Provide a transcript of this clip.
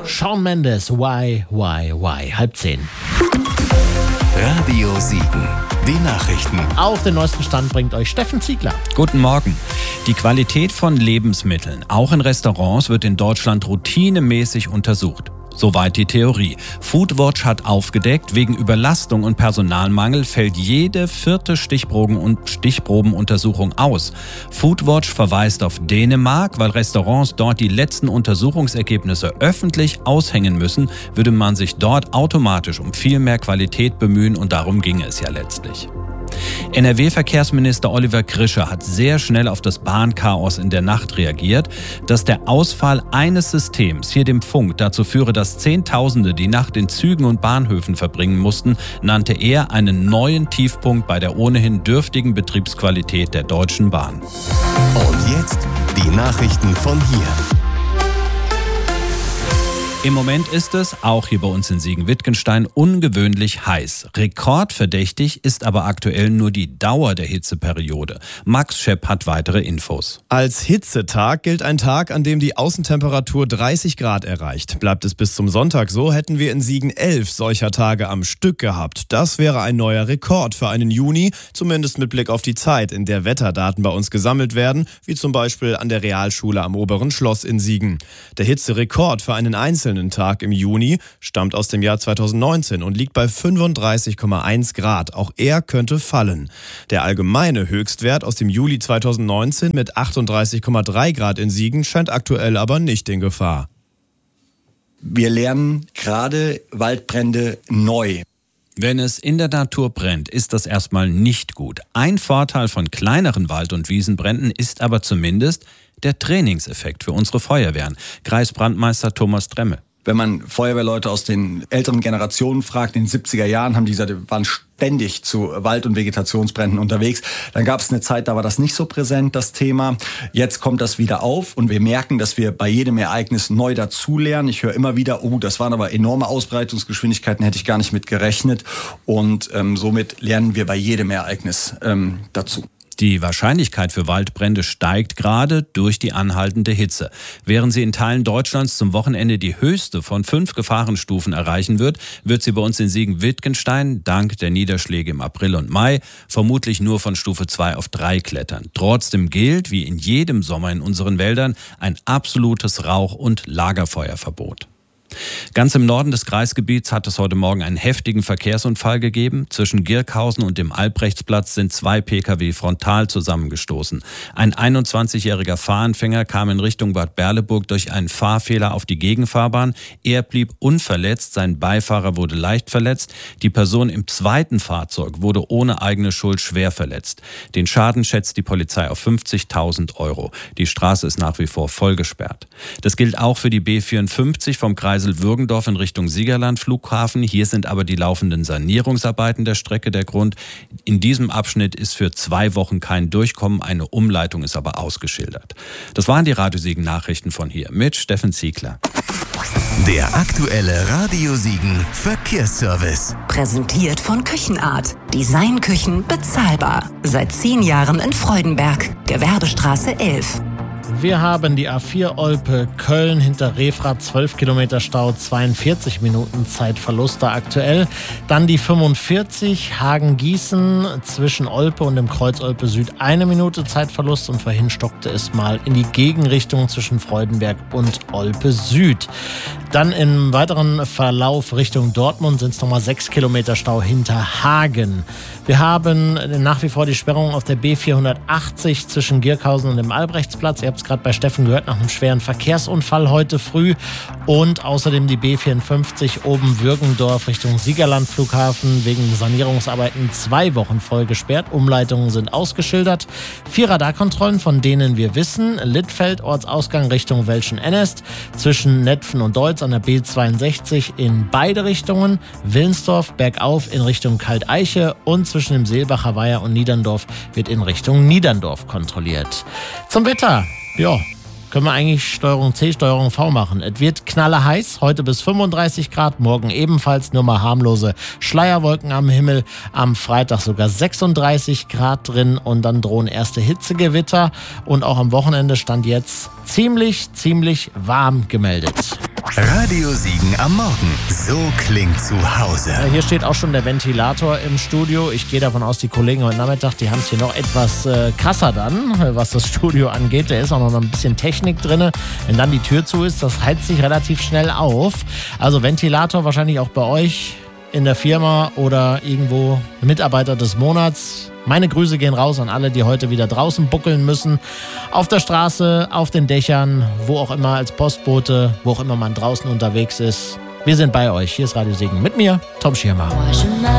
Shawn Mendes, Why? 9:30. Radio Siegen. Die Nachrichten. Auf den neuesten Stand bringt euch Steffen Ziegler. Guten Morgen. Die Qualität von Lebensmitteln, auch in Restaurants, wird in Deutschland routinemäßig untersucht. Soweit die Theorie. Foodwatch hat aufgedeckt, wegen Überlastung und Personalmangel fällt jede 4. Stichprobenuntersuchung aus. Foodwatch verweist auf Dänemark, weil Restaurants dort die letzten Untersuchungsergebnisse öffentlich aushängen müssen, würde man sich dort automatisch um viel mehr Qualität bemühen und darum ginge es ja letztlich. NRW-Verkehrsminister Oliver Grischer hat sehr schnell auf das Bahnchaos in der Nacht reagiert. Dass der Ausfall eines Systems, hier dem Funk, dazu führe, dass Zehntausende die Nacht in Zügen und Bahnhöfen verbringen mussten, nannte er einen neuen Tiefpunkt bei der ohnehin dürftigen Betriebsqualität der Deutschen Bahn. Und jetzt die Nachrichten von hier. Im Moment ist es, auch hier bei uns in Siegen-Wittgenstein, ungewöhnlich heiß. Rekordverdächtig ist aber aktuell nur die Dauer der Hitzeperiode. Max Schepp hat weitere Infos. Als Hitzetag gilt ein Tag, an dem die Außentemperatur 30 Grad erreicht. Bleibt es bis zum Sonntag so, hätten wir in Siegen 11 solcher Tage am Stück gehabt. Das wäre ein neuer Rekord für einen Juni, zumindest mit Blick auf die Zeit, in der Wetterdaten bei uns gesammelt werden, wie zum Beispiel an der Realschule am Oberen Schloss in Siegen. Der Hitzerekord für einen einzelnen Tag im Juni stammt aus dem Jahr 2019 und liegt bei 35,1 Grad. Auch er könnte fallen. Der allgemeine Höchstwert aus dem Juli 2019 mit 38,3 Grad in Siegen scheint aktuell aber nicht in Gefahr. Wir lernen gerade Waldbrände neu. Wenn es in der Natur brennt, ist das erstmal nicht gut. Ein Vorteil von kleineren Wald- und Wiesenbränden ist aber zumindest der Trainingseffekt für unsere Feuerwehren. Kreisbrandmeister Thomas Dremme. Wenn man Feuerwehrleute aus den älteren Generationen fragt, in den 70er Jahren haben die gesagt, die waren ständig zu Wald- und Vegetationsbränden unterwegs. Dann gab es eine Zeit, da war das nicht so präsent, das Thema. Jetzt kommt das wieder auf und wir merken, dass wir bei jedem Ereignis neu dazulernen. Ich höre immer wieder, das waren aber enorme Ausbreitungsgeschwindigkeiten, hätte ich gar nicht mit gerechnet. Und somit lernen wir bei jedem Ereignis dazu. Die Wahrscheinlichkeit für Waldbrände steigt gerade durch die anhaltende Hitze. Während sie in Teilen Deutschlands zum Wochenende die höchste von 5 Gefahrenstufen erreichen wird, wird sie bei uns in Siegen-Wittgenstein dank der Niederschläge im April und Mai vermutlich nur von Stufe 2 auf 3 klettern. Trotzdem gilt, wie in jedem Sommer in unseren Wäldern, ein absolutes Rauch- und Lagerfeuerverbot. Ganz im Norden des Kreisgebiets hat es heute Morgen einen heftigen Verkehrsunfall gegeben. Zwischen Girkhausen und dem Albrechtsplatz sind 2 Pkw frontal zusammengestoßen. Ein 21-jähriger Fahranfänger kam in Richtung Bad Berleburg durch einen Fahrfehler auf die Gegenfahrbahn. Er blieb unverletzt, sein Beifahrer wurde leicht verletzt. Die Person im zweiten Fahrzeug wurde ohne eigene Schuld schwer verletzt. Den Schaden schätzt die Polizei auf 50.000 €. Die Straße ist nach wie vor voll gesperrt. Das gilt auch für die B54 vom Kreisel Würgendorf in Richtung Siegerland Flughafen. Hier sind aber die laufenden Sanierungsarbeiten der Strecke der Grund. In diesem Abschnitt ist für 2 Wochen kein Durchkommen. Eine Umleitung ist aber ausgeschildert. Das waren die Radio Siegen Nachrichten von hier mit Steffen Ziegler. Der aktuelle Radio Siegen Verkehrsservice. Präsentiert von Küchenart. Designküchen bezahlbar. Seit 10 Jahren in Freudenberg. Gewerbestraße 11. Wir haben die A4 Olpe-Köln hinter Refrath, 12 Kilometer Stau, 42 Minuten Zeitverlust da aktuell. Dann die 45 Hagen-Gießen zwischen Olpe und dem Kreuz Olpe Süd, 1 Minute Zeitverlust und vorhin stockte es mal in die Gegenrichtung zwischen Freudenberg und Olpe Süd. Dann im weiteren Verlauf Richtung Dortmund sind es nochmal 6 Kilometer Stau hinter Hagen. Wir haben nach wie vor die Sperrung auf der B480 zwischen Girkhausen und dem Albrechtsplatz. Ihr habt es gerade bei Steffen gehört, nach einem schweren Verkehrsunfall heute früh. Und außerdem die B54 oben Würgendorf Richtung Siegerland Flughafen wegen Sanierungsarbeiten 2 Wochen voll gesperrt. Umleitungen sind ausgeschildert. 4 Radarkontrollen, von denen wir wissen. Littfeld, Ortsausgang Richtung Welschen-Ennest. Zwischen Netphen und Deutz an der B62 in beide Richtungen. Willensdorf bergauf in Richtung Kalteiche und zwischen dem Seelbacher Weiher und Niederndorf wird in Richtung Niederndorf kontrolliert. Zum Wetter. Ja, können wir eigentlich Steuerung C, Steuerung V machen. Es wird knallerheiß, heute bis 35 Grad, morgen ebenfalls nur mal harmlose Schleierwolken am Himmel. Am Freitag sogar 36 Grad drin und dann drohen erste Hitzegewitter. Und auch am Wochenende stand jetzt ziemlich warm gemeldet. Radio Siegen am Morgen. So klingt zu Hause. Ja, hier steht auch schon der Ventilator im Studio. Ich gehe davon aus, die Kollegen heute Nachmittag, die haben es hier noch etwas krasser dann, was das Studio angeht. Da ist auch noch ein bisschen Technik drin. Wenn dann die Tür zu ist, das heizt sich relativ schnell auf. Also Ventilator wahrscheinlich auch bei euch in der Firma oder irgendwo Mitarbeiter des Monats. Meine Grüße gehen raus an alle, die heute wieder draußen buckeln müssen. Auf der Straße, auf den Dächern, wo auch immer als Postbote, wo auch immer man draußen unterwegs ist. Wir sind bei euch. Hier ist Radio Siegen mit mir, Tom Schirmer.